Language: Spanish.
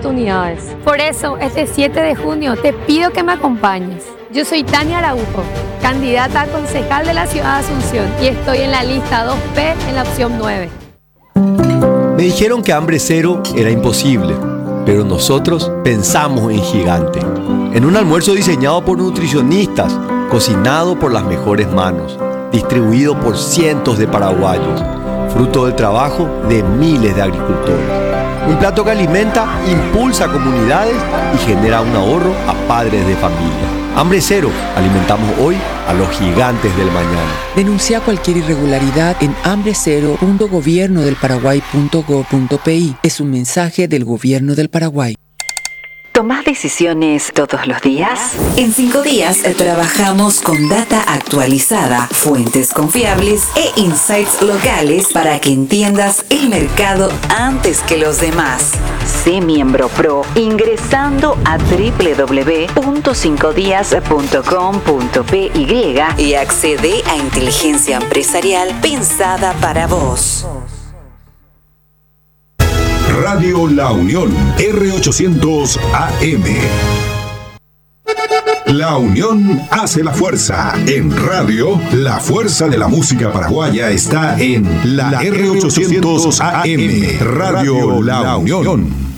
oportunidades. Por eso, este 7 de junio te pido que me acompañes. Yo soy Tania Araujo, candidata a concejal de la ciudad de Asunción y estoy en la lista 2P en la opción 9. Me dijeron que hambre cero era imposible, pero nosotros pensamos en gigante. En un almuerzo diseñado por nutricionistas, cocinado por las mejores manos, distribuido por cientos de paraguayos, fruto del trabajo de miles de agricultores. Un plato que alimenta, impulsa comunidades y genera un ahorro a padres de familia. Hambre cero, alimentamos hoy a los gigantes del mañana. Denuncia cualquier irregularidad en hambrecero.gobiernodelparaguay.gov.pi. Es un mensaje del Gobierno del Paraguay. ¿Tomás decisiones todos los días? En 5 días trabajamos con data actualizada, fuentes confiables e insights locales para que entiendas el mercado antes que los demás. Sé miembro pro ingresando a www.5dias.com.py y accede a inteligencia empresarial pensada para vos. Radio La Unión, R800 AM. La unión hace la fuerza. En radio, la fuerza de la música paraguaya está en la R800 AM, Radio La Unión.